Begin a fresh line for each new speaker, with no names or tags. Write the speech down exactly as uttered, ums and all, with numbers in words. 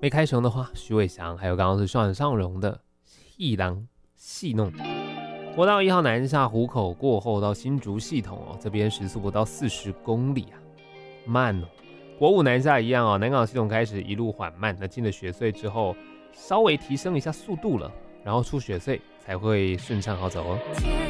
没开成的话，徐伟翔还有刚刚是段尚荣的戏郎戏弄。国道一号南下湖口过后到新竹系统哦，这边时速不到四十公里啊，慢哦。国五南下一样哦，南港系统开始一路缓慢，那进了雪隧之后，稍微提升一下速度了，然后出雪隧才会顺畅好走哦。